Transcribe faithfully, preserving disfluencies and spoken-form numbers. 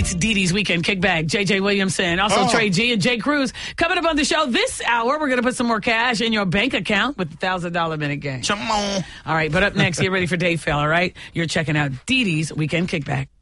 It's Dee Dee's Weekend Kickback. J J Williamson, also Oh. Trey G and Jay Cruz. Coming up on the show this hour, we're going to put some more cash in your bank account with the one thousand dollars minute game. Come on. All right, but up next, get ready for Dave Fail, all right? You're checking out Dee Dee's Weekend Kickback.